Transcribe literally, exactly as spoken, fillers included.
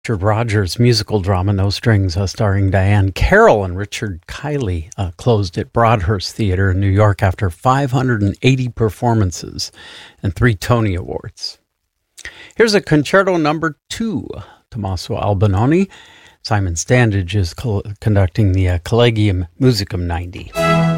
Richard Rodgers' musical drama No Strings, uh, starring Diane Carroll and Richard Kiley, uh, closed at Broadhurst Theater in New York after five hundred eighty performances and three Tony Awards. Here's a concerto number two, Tommaso Albinoni. Simon Standage is co- conducting the uh, Collegium Musicum ninety.